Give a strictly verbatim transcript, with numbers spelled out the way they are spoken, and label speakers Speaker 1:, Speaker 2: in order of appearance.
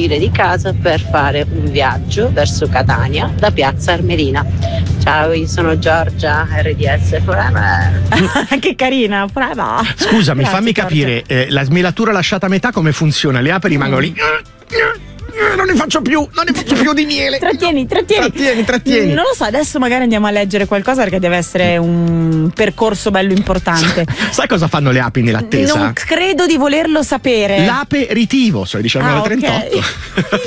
Speaker 1: uscire di casa per fare un viaggio verso Catania da Piazza Armerina. Ciao, io sono Giorgia, R D S Forever.
Speaker 2: Che carina, brava.
Speaker 3: Scusami,
Speaker 2: Grazie,
Speaker 3: fammi
Speaker 2: Giorgia.
Speaker 3: capire, eh, la smelatura lasciata a metà come funziona? Le api rimangono lì. Non ne faccio più, non ne faccio più di miele.
Speaker 2: Trattieni, trattieni.
Speaker 3: Trattieni, trattieni.
Speaker 2: Non lo so, adesso magari andiamo a leggere qualcosa perché deve essere un percorso bello importante.
Speaker 3: Sai cosa fanno le api nell'attesa?
Speaker 2: Non credo di volerlo sapere.
Speaker 3: L'aperitivo, sono le diciannove e trentotto.
Speaker 2: Ah, ok.